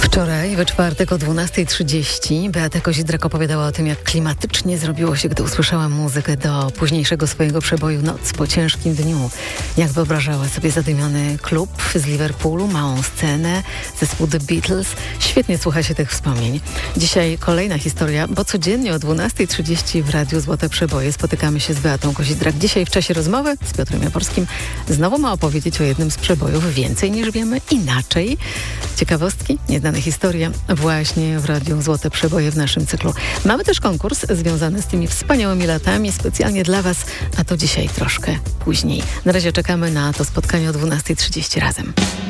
Wczoraj, we czwartek o 12:30 Beata Kozidrak opowiadała o tym, jak klimatycznie zrobiło się, gdy usłyszała muzykę do późniejszego swojego przeboju Noc po ciężkim dniu. Jak wyobrażała sobie zadymiony klub z Liverpoolu, małą scenę, zespół The Beatles. Świetnie słucha się tych wspomnień. Dzisiaj kolejna historia, bo codziennie o 12:30 w Radiu Złote Przeboje spotykamy się z Beatą Kozidrak. Dzisiaj w czasie rozmowy z Piotrem Jaworskim znowu ma opowiedzieć o jednym z przebojów więcej niż wiemy, inaczej. Ciekawostki, nieznane historie właśnie w Radiu Złote Przeboje w naszym cyklu. Mamy też konkurs związany z tymi wspaniałymi latami, specjalnie dla Was, a to dzisiaj troszkę później. Na razie czekamy na to spotkanie o 12:30 razem.